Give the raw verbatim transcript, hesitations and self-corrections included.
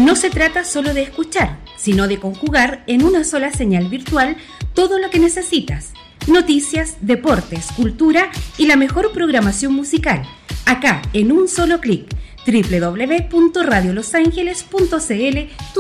No se trata solo de escuchar, sino de conjugar en una sola señal virtual todo lo que necesitas. Noticias, deportes, cultura y la mejor programación musical. Acá, en un solo clic. doble u doble u doble u punto radio los ángeles punto c l